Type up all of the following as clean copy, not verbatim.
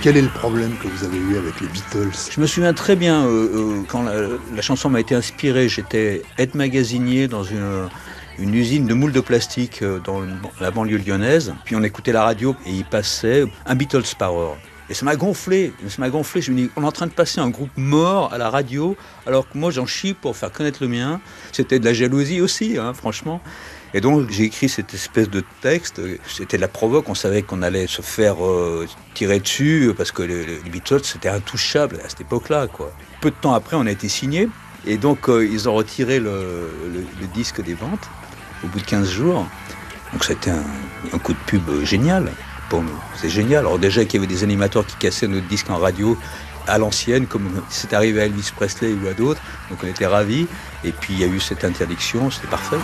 Quel est le problème que vous avez eu avec les Beatles ? Je me souviens très bien, quand la chanson m'a été inspirée, j'étais aide-magasinier dans une usine de moules de plastique dans la banlieue lyonnaise. Puis on écoutait la radio et il passait un Beatles par heure. Et ça m'a gonflé. Je me dis, on est en train de passer un groupe mort à la radio, alors que moi j'en chie pour faire connaître le mien. C'était de la jalousie aussi, franchement. Et donc j'ai écrit cette espèce de texte. C'était de la provoque, on savait qu'on allait se faire tirer dessus, parce que les Beatles c'était intouchable à cette époque-là, quoi. Peu de temps après, on a été signés. Et donc ils ont retiré le disque des ventes au bout de 15 jours. Donc c'était un coup de pub génial. Pour nous, c'est génial. Alors déjà qu'il y avait des animateurs qui cassaient notre disque en radio à l'ancienne, comme c'est arrivé à Elvis Presley ou à d'autres, donc on était ravis. Et puis il y a eu cette interdiction, c'était parfait.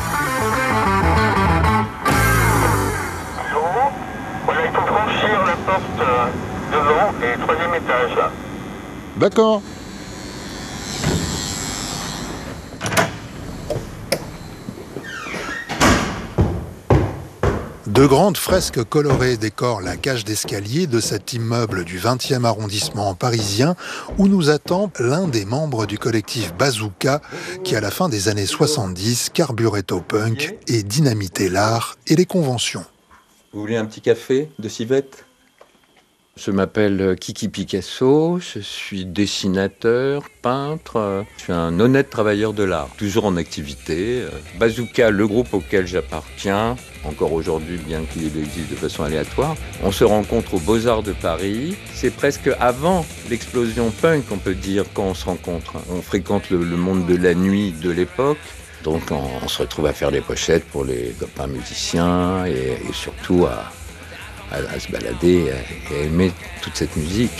Voilà, il faut franchir la porte devant et 3e étage. D'accord. De grandes fresques colorées décorent la cage d'escalier de cet immeuble du 20e arrondissement parisien où nous attend l'un des membres du collectif Bazooka qui, à la fin des années 70, carburait au punk et dynamitait l'art et les conventions. Vous voulez un petit café de civette ? Je m'appelle Kiki Picasso, je suis dessinateur, peintre, je suis un honnête travailleur de l'art, toujours en activité. Bazooka, le groupe auquel j'appartiens, encore aujourd'hui bien qu'il existe de façon aléatoire, on se rencontre aux Beaux-Arts de Paris. C'est presque avant l'explosion punk, on peut dire, quand on se rencontre. On fréquente le monde de la nuit de l'époque. Donc on se retrouve à faire des pochettes pour les copains musiciens et surtout à se balader et à aimer toute cette musique.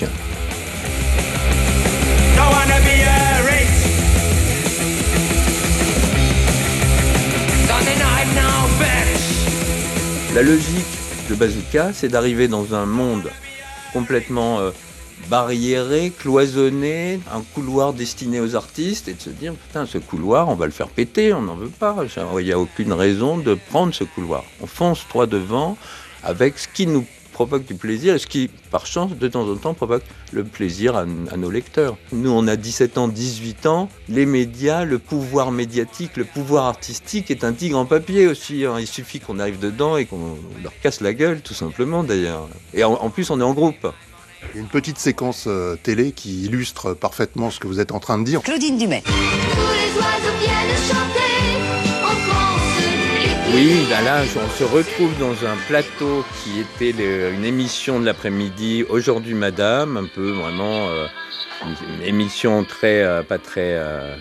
La logique de Bazooka, c'est d'arriver dans un monde complètement barriéré, cloisonné, un couloir destiné aux artistes et de se dire, putain, ce couloir, on va le faire péter, on n'en veut pas. Il n'y a aucune raison de prendre ce couloir. On fonce droit devant, avec ce qui nous provoque du plaisir et ce qui, par chance, de temps en temps, provoque le plaisir à nos lecteurs. Nous, on a 17 ans, 18 ans. Les médias, le pouvoir médiatique, le pouvoir artistique est un tigre en papier aussi. Il suffit qu'on arrive dedans et qu'on leur casse la gueule, tout simplement, d'ailleurs. Et en plus, on est en groupe. Il y a une petite séquence télé qui illustre parfaitement ce que vous êtes en train de dire. Claudine Dumais. Tous les oiseaux viennent chanter en France. Oui, là, on se retrouve dans un plateau qui était une émission de l'après-midi, Aujourd'hui Madame, un peu vraiment une émission pas très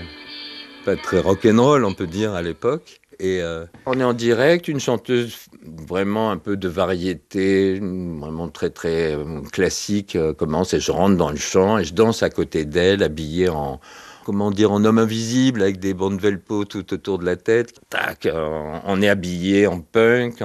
rock'n'roll, on peut dire, à l'époque. Et on est en direct, une chanteuse vraiment un peu de variété, vraiment très très classique, commence et je rentre dans le chant et je danse à côté d'elle, habillée en homme invisible, avec des bandes velpo tout autour de la tête. Tac, on est habillé en punk,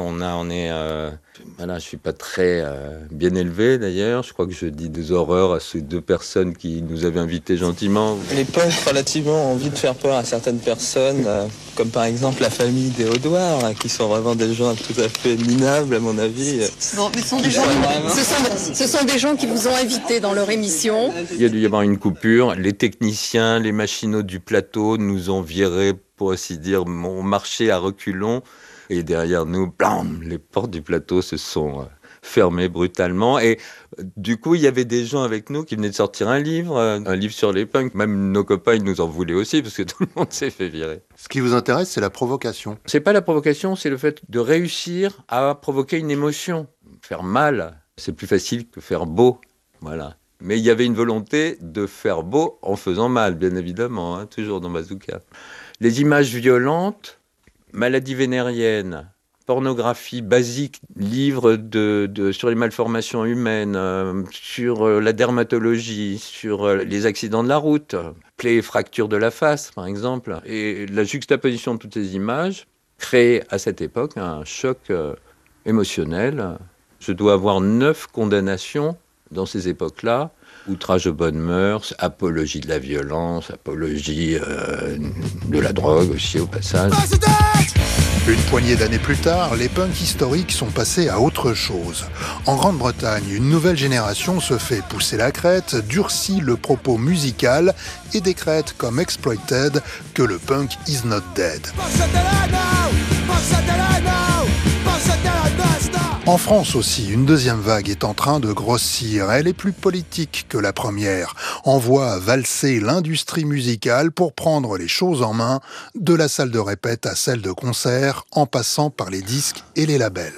je suis pas très bien élevé d'ailleurs. Je crois que je dis des horreurs à ces deux personnes qui nous avaient invités gentiment. Les punks relativement ont envie de faire peur à certaines personnes, comme par exemple la famille des Audoirs, qui sont vraiment des gens tout à fait minables à mon avis. Bon, mais ce sont des gens qui vous ont invité dans leur émission. Il y a dû y avoir une coupure. Les techniciens, les machinaux du plateau nous ont virés, pour ainsi dire, ont marché à reculons. Et derrière nous, blam, les portes du plateau se sont fermées brutalement. Et du coup, il y avait des gens avec nous qui venaient de sortir un livre sur les punks. Même nos copains, ils nous en voulaient aussi, parce que tout le monde s'est fait virer. Ce qui vous intéresse, c'est la provocation. C'est pas la provocation, c'est le fait de réussir à provoquer une émotion. Faire mal, c'est plus facile que faire beau. Voilà. Mais il y avait une volonté de faire beau en faisant mal, bien évidemment, toujours dans Bazooka. Les images violentes, maladies vénériennes, pornographie basique, livres sur les malformations humaines, sur la dermatologie, sur les accidents de la route, plaies et fractures de la face, par exemple. Et la juxtaposition de toutes ces images crée à cette époque un choc émotionnel. Je dois avoir 9 condamnations dans ces époques-là. Outrage aux bonnes mœurs, apologie de la violence, apologie de la drogue aussi au passage. Une poignée d'années plus tard, les punks historiques sont passés à autre chose. En Grande-Bretagne, une nouvelle génération se fait pousser la crête, durcit le propos musical et décrète comme Exploited que le punk is not dead. En France aussi, une deuxième vague est en train de grossir. Elle est plus politique que la première. Envoie valser l'industrie musicale pour prendre les choses en main, de la salle de répète à celle de concert, en passant par les disques et les labels.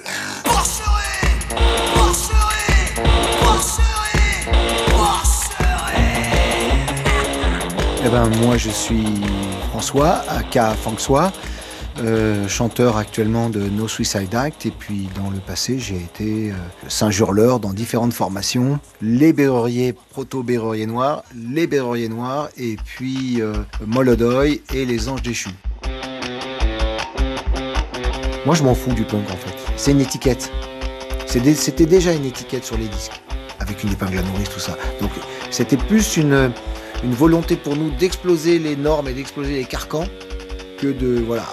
Eh ben, moi, je suis François, aka François. Chanteur actuellement de No Suicide Act, et puis dans le passé j'ai été Saint-Jurleur dans différentes formations, les Berruriers, proto-Berruriers noirs, les Berruriers noirs, et puis Molodoy et les Anges déchus. Moi je m'en fous du punk en fait, c'est une étiquette. C'était déjà une étiquette sur les disques, avec une épingle à nourrice, tout ça. Donc c'était plus une volonté pour nous d'exploser les normes et d'exploser les carcans que de, voilà.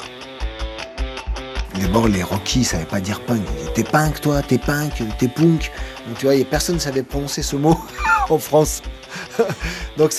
D'abord, les Rockies ne savaient pas dire punk. Ils disaient, t'es punk, toi, t'es punk, t'es punk. Donc, tu vois, personne ne savait prononcer ce mot en France. Donc,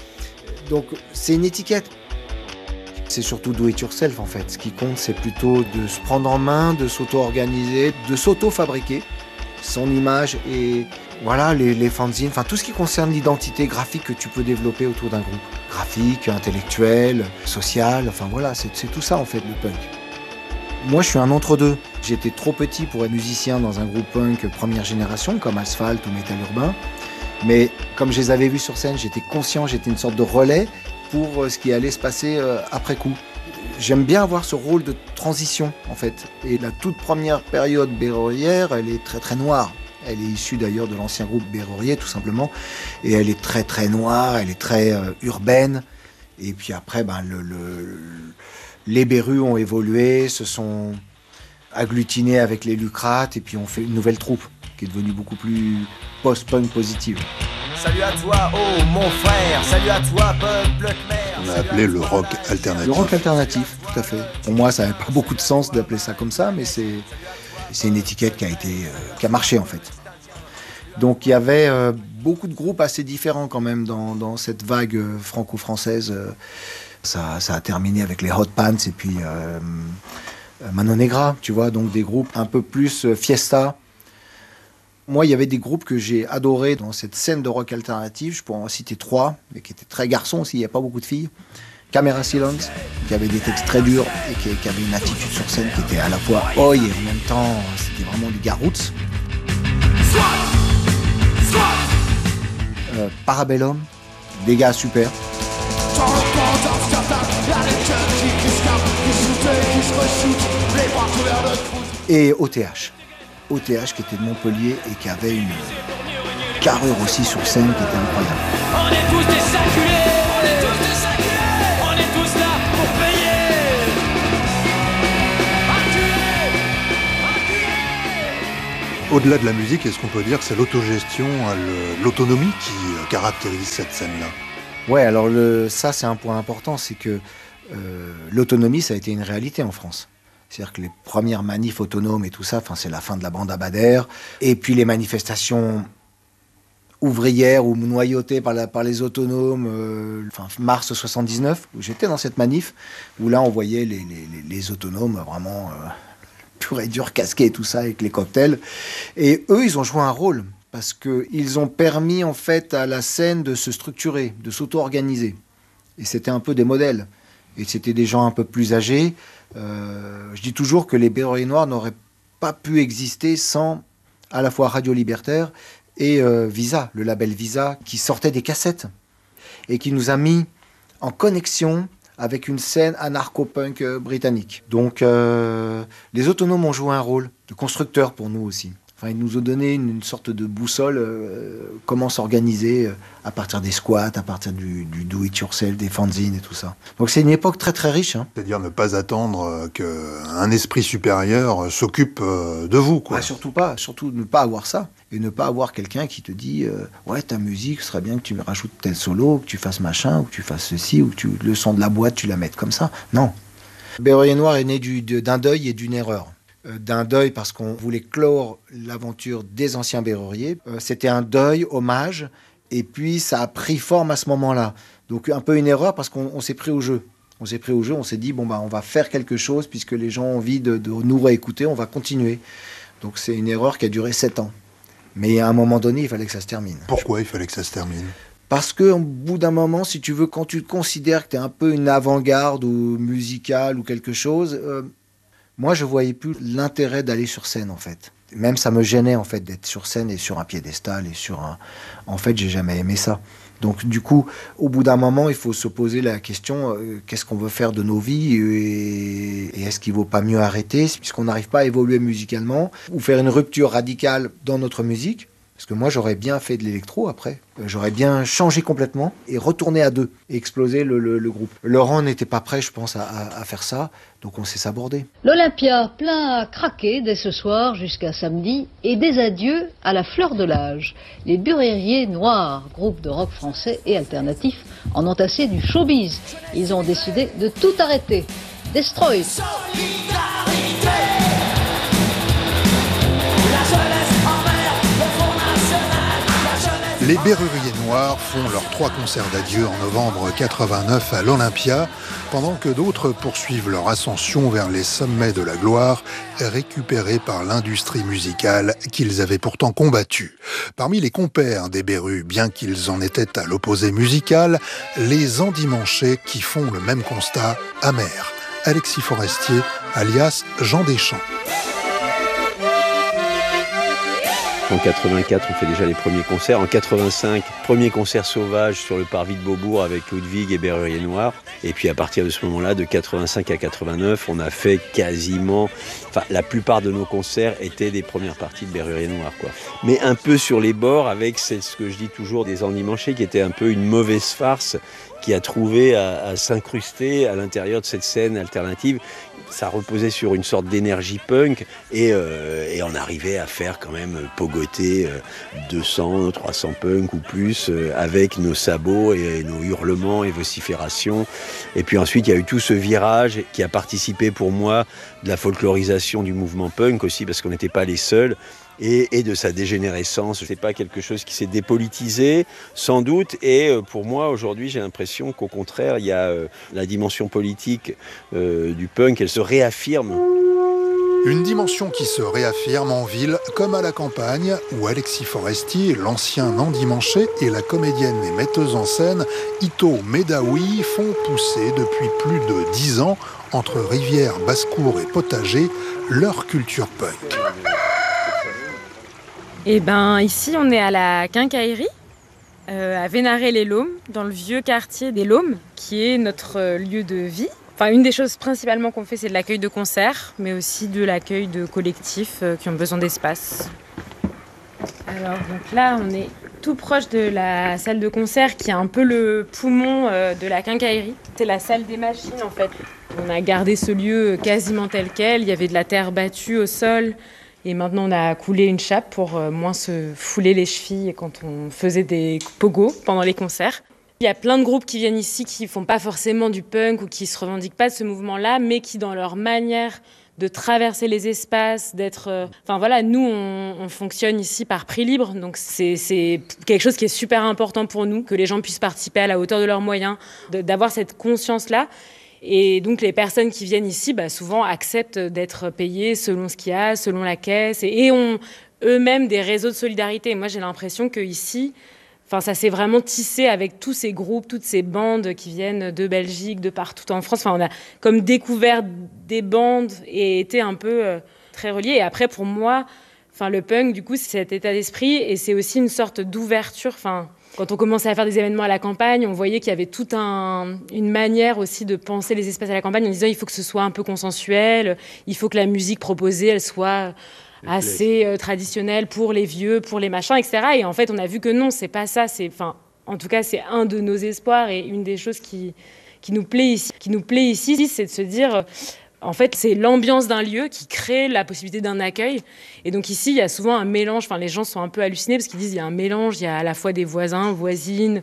c'est une étiquette. C'est surtout do it yourself, en fait. Ce qui compte, c'est plutôt de se prendre en main, de s'auto-organiser, de s'auto-fabriquer son image et voilà, les fanzines, enfin tout ce qui concerne l'identité graphique que tu peux développer autour d'un groupe. Graphique, intellectuel, social, enfin voilà, c'est tout ça, en fait, le punk. Moi, je suis un entre-deux. J'étais trop petit pour être musicien dans un groupe punk première génération, comme Asphalt ou Métal Urbain. Mais comme je les avais vus sur scène, j'étais conscient, j'étais une sorte de relais pour ce qui allait se passer après coup. J'aime bien avoir ce rôle de transition, en fait. Et la toute première période berrurière, elle est très très noire. Elle est issue d'ailleurs de l'ancien groupe Berrurier, tout simplement. Et elle est très très noire, elle est très urbaine. Et puis après, les Berrus ont évolué, se sont agglutinés avec les Lucrates, et puis on fait une nouvelle troupe qui est devenue beaucoup plus post-punk positive. Salut à toi, oh mon frère, salut à toi, peuple khmer. On a appelé le rock alternatif. Le rock alternatif, tout à fait. Pour moi, ça n'avait pas beaucoup de sens d'appeler ça comme ça, mais c'est une étiquette qui a marché en fait. Donc il y avait beaucoup de groupes assez différents quand même dans cette vague franco-française. Ça a terminé avec les Hot Pants et puis Mano Negra, tu vois, donc des groupes un peu plus fiesta. Moi, il y avait des groupes que j'ai adorés dans cette scène de rock alternatif. Je pourrais en citer 3, mais qui étaient très garçons aussi, il n'y a pas beaucoup de filles. Camera Silence, qui avait des textes très durs et qui avait une attitude sur scène qui était à la fois oi et en même temps, c'était vraiment du gars roots. Parabellum, des gars super. Et OTH qui était de Montpellier et qui avait une carrure aussi sur scène qui était incroyable. On est tous des saculés, on est tous des saculés, on est tous là pour payer. Au-delà de la musique, est-ce qu'on peut dire que c'est l'autogestion, l'autonomie qui caractérise cette scène-là ? Ouais, alors ça c'est un point important, c'est que l'autonomie ça a été une réalité en France. C'est-à-dire que les premières manifs autonomes et tout ça, c'est la fin de la bande Abadère. Et puis les manifestations ouvrières ou noyautées par les autonomes, mars 79, où j'étais dans cette manif, où là on voyait les autonomes vraiment pur et dur, casqués et tout ça, avec les cocktails. Et eux, ils ont joué un rôle, parce qu'ils ont permis en fait à la scène de se structurer, de s'auto-organiser. Et c'était un peu des modèles. Et c'était des gens un peu plus âgés. Je dis toujours que les Berruriers noirs n'auraient pas pu exister sans à la fois Radio Libertaire et Visa, le label Visa, qui sortait des cassettes et qui nous a mis en connexion avec une scène anarcho-punk britannique. Donc les autonomes ont joué un rôle de constructeur pour nous aussi. Ils nous ont donné une sorte de boussole, comment s'organiser à partir des squats, à partir du do-it-yourself, des fanzines et tout ça. Donc c'est une époque très très riche. C'est-à-dire ne pas attendre qu'un esprit supérieur s'occupe de vous, quoi. Surtout ne pas avoir ça. Et ne pas avoir quelqu'un qui te dit ouais, ta musique, ce serait bien que tu rajoutes tel solo, que tu fasses machin, ou que tu fasses ceci, ou que le son de la boîte, tu la mettes comme ça. Non. Berrurier Noir est né d'un deuil et d'une erreur. D'un deuil parce qu'on voulait clore l'aventure des anciens Berruriers. C'était un deuil, hommage, et puis ça a pris forme à ce moment-là. Donc un peu une erreur parce qu'on s'est pris au jeu. On s'est dit, on va faire quelque chose puisque les gens ont envie de nous réécouter, on va continuer. Donc c'est une erreur qui a duré 7 ans. Mais à un moment donné, il fallait que ça se termine. Pourquoi il fallait que ça se termine ? Parce qu'au bout d'un moment, si tu veux, quand tu considères que tu es un peu une avant-garde ou musicale ou quelque chose, moi je voyais plus l'intérêt d'aller sur scène en fait. Même ça me gênait en fait d'être sur scène et sur un piédestal et sur un... En fait, j'ai jamais aimé ça. Donc du coup, au bout d'un moment, il faut se poser la question, qu'est-ce qu'on veut faire de nos vies et est-ce qu'il ne vaut pas mieux arrêter puisqu'on n'arrive pas à évoluer musicalement ou faire une rupture radicale dans notre musique. Parce que moi, j'aurais bien fait de l'électro après. J'aurais bien changé complètement et retourné à 2 et exploser le groupe. Laurent n'était pas prêt, je pense, à faire ça. Donc on s'est sabordé. L'Olympia plein à craquer dès ce soir jusqu'à samedi et des adieux à la fleur de l'âge. Les Berruriers Noirs, groupe de rock français et alternatif, en ont assez du showbiz. Ils ont décidé de tout arrêter. Destroy. Les Berruriers Noirs font leurs 3 concerts d'adieu en novembre 89 à l'Olympia, pendant que d'autres poursuivent leur ascension vers les sommets de la gloire, récupérés par l'industrie musicale qu'ils avaient pourtant combattue. Parmi les compères des Berru, bien qu'ils en étaient à l'opposé musical, les endimanchés qui font le même constat amer. Alexis Forestier, alias Jean Deschamps. En 84, on fait déjà les premiers concerts. En 85, premier concert sauvage sur le parvis de Beaubourg avec Ludwig et Berrurier Noir. Et puis à partir de ce moment-là, de 85 à 89, on a fait quasiment... Enfin, la plupart de nos concerts étaient des premières parties de Berrurier Noir, quoi. Mais un peu sur les bords, avec c'est ce que je dis toujours des endimanchés, qui était un peu une mauvaise farce, qui a trouvé à s'incruster à l'intérieur de cette scène alternative. Ça reposait sur une sorte d'énergie punk et on arrivait à faire quand même pogoter 200, 300 punk ou plus avec nos sabots et nos hurlements et vociférations. Et puis ensuite, il y a eu tout ce virage qui a participé pour moi de la folklorisation du mouvement punk aussi parce qu'on n'était pas les seuls. Et de sa dégénérescence. C'est pas quelque chose qui s'est dépolitisé, sans doute. Et pour moi, aujourd'hui, j'ai l'impression qu'au contraire, il y a la dimension politique du punk, elle se réaffirme. Une dimension qui se réaffirme en ville comme à la campagne, où Alexis Forestier, l'ancien endimanché, et la comédienne et metteuse en scène Ito Medaoui font pousser depuis plus de 10 ans, entre Rivière, Basse-Cour et Potager, leur culture punk. Eh ben, ici, on est à la Quincaillerie, à Vénaré-les-Laumes, dans le vieux quartier des Laumes, qui est notre lieu de vie. Enfin, une des choses principalement qu'on fait, c'est de l'accueil de concerts, mais aussi de l'accueil de collectifs qui ont besoin d'espace. Alors, donc là, on est tout proche de la salle de concert, qui est un peu le poumon de la Quincaillerie. C'est la salle des machines, en fait. On a gardé ce lieu quasiment tel quel. Il y avait de la terre battue au sol. Et maintenant, on a coulé une chape pour moins se fouler les chevilles quand on faisait des pogos pendant les concerts. Il y a plein de groupes qui viennent ici qui ne font pas forcément du punk ou qui ne se revendiquent pas de ce mouvement-là, mais qui, dans leur manière de traverser les espaces, d'être... Enfin voilà, nous, on fonctionne ici par prix libre. Donc c'est quelque chose qui est super important pour nous, que les gens puissent participer à la hauteur de leurs moyens, d'avoir cette conscience-là. Et donc les personnes qui viennent ici, souvent acceptent d'être payées selon ce qu'il y a, selon la caisse, et ont eux-mêmes des réseaux de solidarité. Moi, j'ai l'impression qu'ici, ça s'est vraiment tissé avec tous ces groupes, toutes ces bandes qui viennent de Belgique, de partout en France. On a comme découvert des bandes et été un peu très reliés. Et après, pour moi, le punk, du coup, c'est cet état d'esprit et c'est aussi une sorte d'ouverture. Quand on commençait à faire des événements à la campagne, on voyait qu'il y avait toute une manière aussi de penser les espaces à la campagne en disant il faut que ce soit un peu consensuel, il faut que la musique proposée, elle soit assez traditionnelle pour les vieux, pour les machins, etc. Et en fait, on a vu que non, c'est pas ça. En tout cas, c'est un de nos espoirs et une des choses qui nous plaît ici, c'est de se dire... En fait, c'est l'ambiance d'un lieu qui crée la possibilité d'un accueil. Et donc ici, il y a souvent un mélange. Les gens sont un peu hallucinés parce qu'ils disent qu'il y a un mélange. Il y a à la fois des voisins, voisines,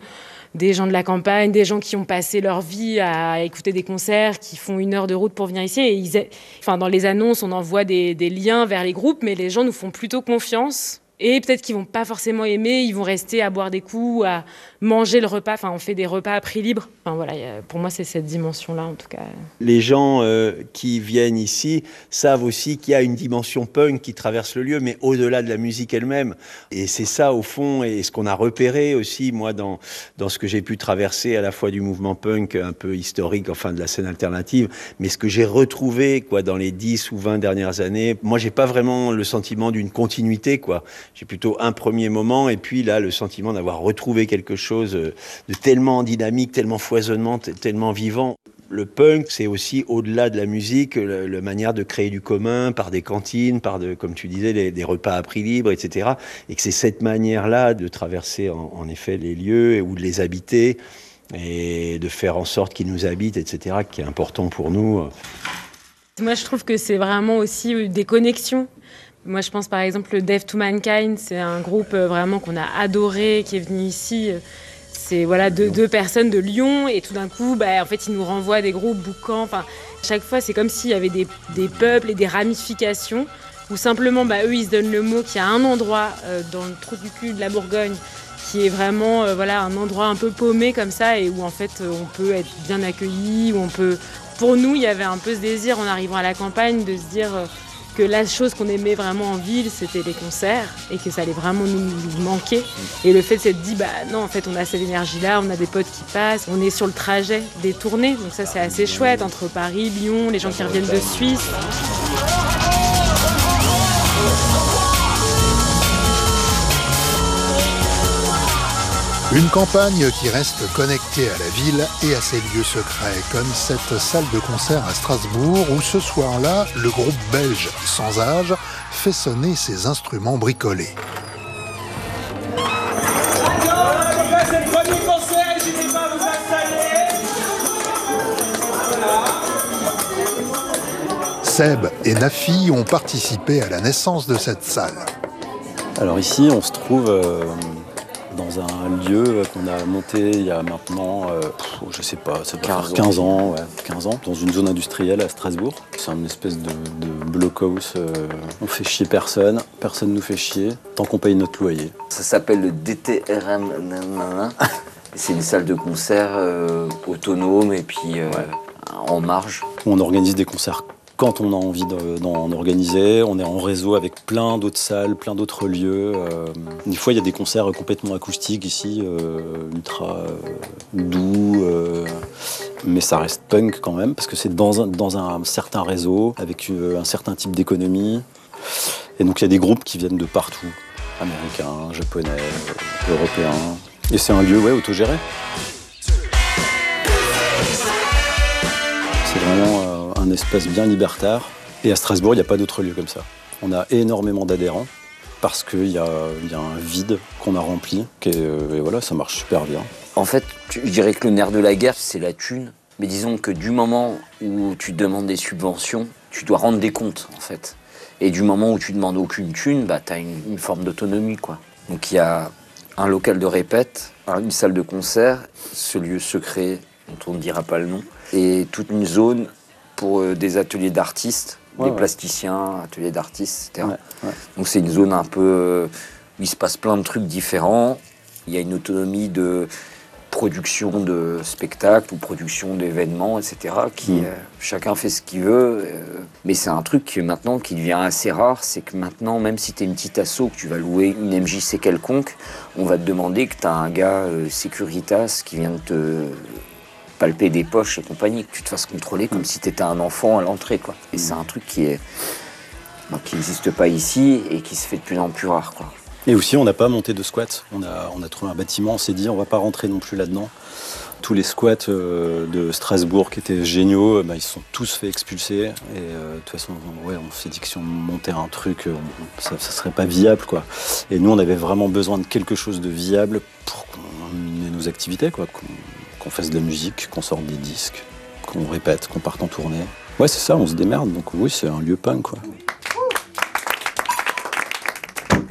des gens de la campagne, des gens qui ont passé leur vie à écouter des concerts, qui font 1 heure de route pour venir ici. Et dans les annonces, on envoie des liens vers les groupes, mais les gens nous font plutôt confiance. Et peut-être qu'ils vont pas forcément aimer, ils vont rester à boire des coups, à manger le repas. Enfin, on fait des repas à prix libre. Enfin, voilà, pour moi, c'est cette dimension-là, en tout cas. Les gens qui viennent ici savent aussi qu'il y a une dimension punk qui traverse le lieu, mais au-delà de la musique elle-même. Et c'est ça, au fond, et ce qu'on a repéré aussi, moi, dans ce que j'ai pu traverser à la fois du mouvement punk un peu historique, enfin de la scène alternative, mais ce que j'ai retrouvé dans les 10 ou 20 dernières années. Moi, j'ai pas vraiment le sentiment d'une continuité, quoi. J'ai plutôt un premier moment et puis là, le sentiment d'avoir retrouvé quelque chose de tellement dynamique, tellement foisonnant, tellement vivant. Le punk, c'est aussi, au-delà de la musique, la manière de créer du commun par des cantines, comme tu disais, des repas à prix libre, etc. Et que c'est cette manière-là de traverser, en effet, les lieux ou de les habiter et de faire en sorte qu'ils nous habitent, etc., qui est important pour nous. Moi, je trouve que c'est vraiment aussi des connexions. Moi, je pense par exemple le Deaf to Mankind, c'est un groupe vraiment qu'on a adoré, qui est venu ici. C'est deux personnes de Lyon et tout d'un coup, en fait, ils nous renvoient des groupes boucans. Enfin, chaque fois, c'est comme s'il y avait des peuples et des ramifications où simplement, eux, ils se donnent le mot qu'il y a un endroit dans le trou du cul de la Bourgogne qui est vraiment un endroit un peu paumé comme ça et où en fait, on peut être bien accueilli, où on peut... Pour nous, il y avait un peu ce désir en arrivant à la campagne de se dire... que la chose qu'on aimait vraiment en ville, c'était les concerts et que ça allait vraiment nous manquer. Et le fait de s'être dit, non, en fait, on a cette énergie-là, on a des potes qui passent, on est sur le trajet des tournées. Donc ça, c'est assez chouette, entre Paris, Lyon, les gens qui reviennent de Suisse. Une campagne qui reste connectée à la ville et à ses lieux secrets, comme cette salle de concert à Strasbourg où ce soir-là, le groupe belge Sans Âge fait sonner ses instruments bricolés. C'est le premier concert, n'hésitez pas à vous installer. Seb et Nafi ont participé à la naissance de cette salle. Alors ici, on se trouve... dans un lieu qu'on a monté il y a maintenant, je sais pas, ça doit faire 15 ans, dans une zone industrielle à Strasbourg. C'est une espèce de blockhouse, on fait chier personne nous fait chier, tant qu'on paye notre loyer. Ça s'appelle le DTRM, c'est une salle de concert autonome et puis en marge. On organise des concerts quand on a envie d'en organiser. On est en réseau avec plein d'autres salles, plein d'autres lieux. Des fois, il y a des concerts complètement acoustiques ici, ultra doux. Mais ça reste punk quand même, parce que c'est dans un certain réseau, avec un certain type d'économie. Et donc, il y a des groupes qui viennent de partout. Américains, japonais, européens. Et c'est un lieu, autogéré. C'est vraiment... un espace bien libertaire. Et à Strasbourg, il n'y a pas d'autre lieu comme ça. On a énormément d'adhérents parce qu'il y a un vide qu'on a rempli et voilà, ça marche super bien. En fait, je dirais que le nerf de la guerre, c'est la thune. Mais disons que du moment où tu demandes des subventions, tu dois rendre des comptes, en fait. Et du moment où tu demandes aucune thune, tu as une forme d'autonomie, quoi. Donc il y a un local de répète, une salle de concert, ce lieu secret dont on ne dira pas le nom, et toute une zone pour des ateliers d'artistes, des plasticiens, ateliers d'artistes, etc. Donc c'est une zone un peu où il se passe plein de trucs différents. Il y a une autonomie de production de spectacles ou production d'événements, etc. Chacun fait ce qu'il veut. Mais c'est un truc maintenant qui devient assez rare. C'est que maintenant, même si tu es une petite asso, que tu vas louer une MJC quelconque, on va te demander que tu as un gars Securitas qui vient de te... palper des poches et compagnie, que tu te fasses contrôler comme si tu étais un enfant à l'entrée, quoi. Et c'est un truc qui n'existe pas ici et qui se fait de plus en plus rare, quoi. Et aussi, on n'a pas monté de squat. On a trouvé un bâtiment, on s'est dit, on va pas rentrer non plus là-dedans. Tous les squats de Strasbourg qui étaient géniaux, ils se sont tous fait expulser. Et de toute façon, on s'est dit que si on montait un truc, ça serait pas viable, quoi. Et nous, on avait vraiment besoin de quelque chose de viable pour qu'on ait nos activités, quoi. Qu'on fasse de la musique, qu'on sorte des disques, qu'on répète, qu'on parte en tournée. Ouais, c'est ça, on se démerde. Donc oui, c'est un lieu punk, quoi.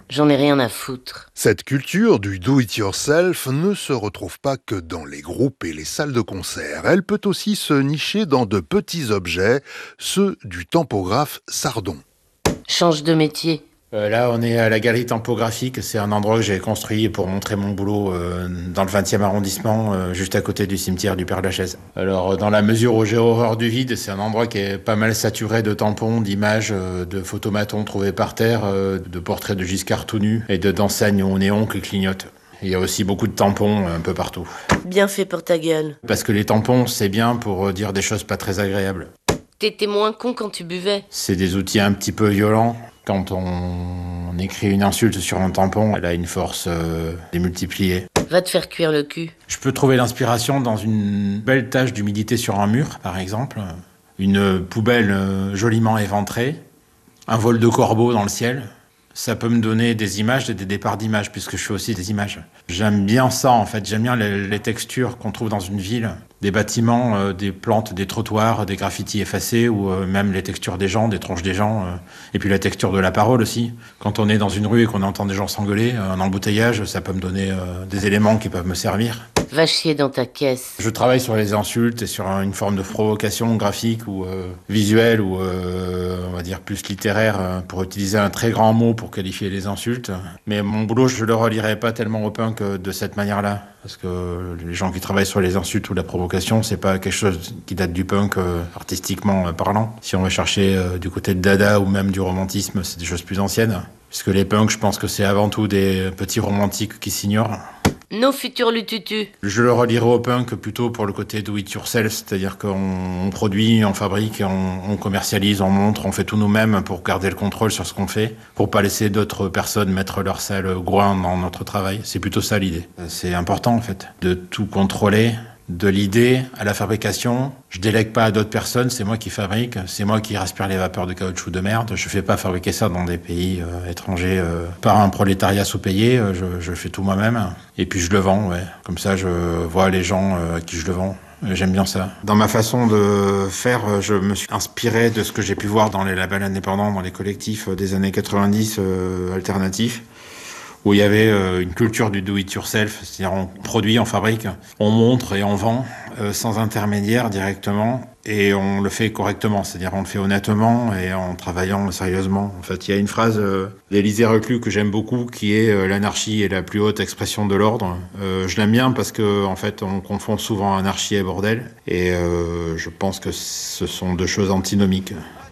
J'en ai rien à foutre. Cette culture du do-it-yourself ne se retrouve pas que dans les groupes et les salles de concert. Elle peut aussi se nicher dans de petits objets, ceux du tampographe Sardon. Change de métier. Là, on est à la Galerie Tampographique. C'est un endroit que j'ai construit pour montrer mon boulot dans le 20e arrondissement, juste à côté du cimetière du Père-Lachaise. Alors, dans la mesure où j'ai horreur du vide, c'est un endroit qui est pas mal saturé de tampons, d'images, de photomatons trouvés par terre, de portraits de Giscard tout nu et d'enseignes au néon qui clignotent. Il y a aussi beaucoup de tampons un peu partout. Bien fait pour ta gueule. Parce que les tampons, c'est bien pour dire des choses pas très agréables. T'étais moins con quand tu buvais. C'est des outils un petit peu violents. Quand on écrit une insulte sur un tampon, elle a une force démultipliée. Va te faire cuire le cul. Je peux trouver l'inspiration dans une belle tache d'humidité sur un mur, par exemple. Une poubelle joliment éventrée. Un vol de corbeau dans le ciel. Ça peut me donner des images et des départs d'images, puisque je fais aussi des images. J'aime bien ça, en fait. J'aime bien les textures qu'on trouve dans une ville. Des bâtiments, des plantes, des trottoirs, des graffitis effacés, ou même les textures des gens, des tronches des gens. Et puis la texture de la parole aussi. Quand on est dans une rue et qu'on entend des gens s'engueuler, un embouteillage, ça peut me donner des éléments qui peuvent me servir. Va chier dans ta caisse. Je travaille sur les insultes et sur une forme de provocation graphique ou visuelle ou on va dire plus littéraire pour utiliser un très grand mot pour qualifier les insultes. Mais mon boulot, je le relierai pas tellement au punk de cette manière-là. Parce que les gens qui travaillent sur les insultes ou la provocation, c'est pas quelque chose qui date du punk artistiquement parlant. Si on va chercher du côté de Dada ou même du romantisme, c'est des choses plus anciennes. Puisque les punks, je pense que c'est avant tout des petits romantiques qui s'ignorent. Nos futurs lututus. Je le relierai au punk plutôt pour le côté do it yourself, c'est-à-dire qu'on produit, on fabrique, on commercialise, on montre, on fait tout nous-mêmes pour garder le contrôle sur ce qu'on fait, pour pas laisser d'autres personnes mettre leur sale groin dans notre travail. C'est plutôt ça l'idée. C'est important en fait, de tout contrôler. De l'idée à la fabrication, je délègue pas à d'autres personnes, c'est moi qui fabrique, c'est moi qui respire les vapeurs de caoutchouc de merde. Je fais pas fabriquer ça dans des pays étrangers par un prolétariat sous-payé, je fais tout moi-même. Et puis je le vends, ouais. Comme ça, je vois les gens à qui je le vends. J'aime bien ça. Dans ma façon de faire, je me suis inspiré de ce que j'ai pu voir dans les labels indépendants, dans les collectifs des années 90 alternatifs, où il y avait une culture du do-it-yourself, c'est-à-dire on produit, on fabrique, on montre et on vend sans intermédiaire directement, et on le fait correctement, c'est-à-dire on le fait honnêtement et en travaillant sérieusement. En fait, il y a une phrase d'Élisée Reclus que j'aime beaucoup, qui est « L'anarchie est la plus haute expression de l'ordre ». Je l'aime bien parce que en fait, on confond souvent anarchie et bordel, et je pense que ce sont deux choses antinomiques.